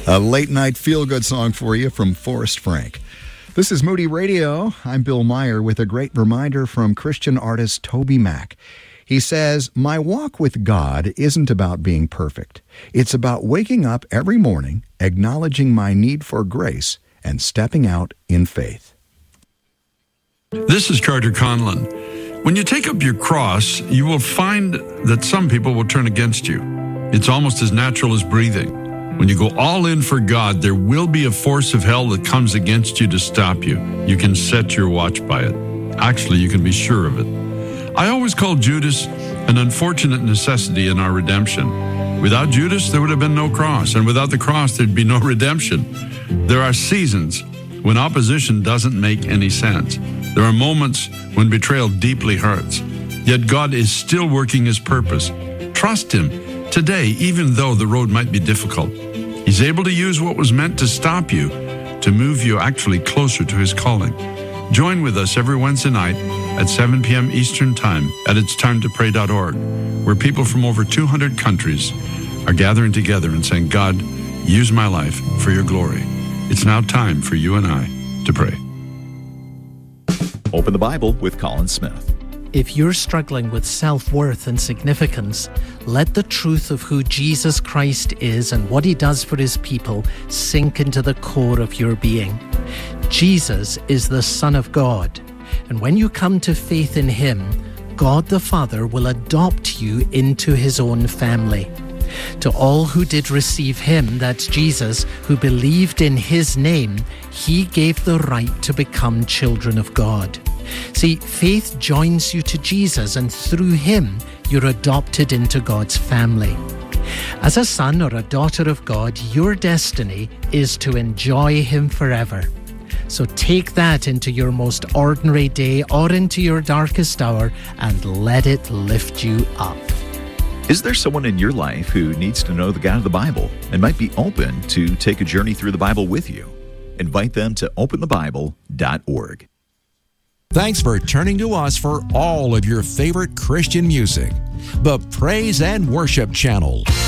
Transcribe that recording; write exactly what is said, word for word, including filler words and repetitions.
A late-night feel-good song for you from Forrest Frank. This is Moody Radio. I'm Bill Meyer with a great reminder from Christian artist Toby Mac. He says, "My walk with God isn't about being perfect. It's about waking up every morning, acknowledging my need for grace, and stepping out in faith." This is Carter Conlon. When you take up your cross, you will find that some people will turn against you. It's almost as natural as breathing. When you go all in for God, there will be a force of hell that comes against you to stop you. You can set your watch by it. Actually, you can be sure of it. I always call Judas an unfortunate necessity in our redemption. Without Judas, there would have been no cross, and without the cross, there'd be no redemption. There are seasons when opposition doesn't make any sense. There are moments when betrayal deeply hurts. Yet God is still working His purpose. Trust Him today, even though the road might be difficult. He's able to use what was meant to stop you to move you actually closer to His calling. Join with us every Wednesday night at seven p.m. Eastern Time at its time to pray dot org, where people from over two hundred countries are gathering together and saying, "God, use my life for your glory." It's now time for you and I to pray. Open the Bible with Colin Smith. If you're struggling with self-worth and significance, let the truth of who Jesus Christ is and what He does for His people sink into the core of your being. Jesus is the Son of God, and when you come to faith in Him, God the Father will adopt you into His own family. To all who did receive Him, that's Jesus, who believed in His name, He gave the right to become children of God. See, faith joins you to Jesus, and through Him, you're adopted into God's family. As a son or a daughter of God, your destiny is to enjoy Him forever. So take that into your most ordinary day or into your darkest hour and let it lift you up. Is there someone in your life who needs to know the God of the Bible and might be open to take a journey through the Bible with you? Invite them to open the bible dot org. Thanks for turning to us for all of your favorite Christian music. The Praise and Worship Channel.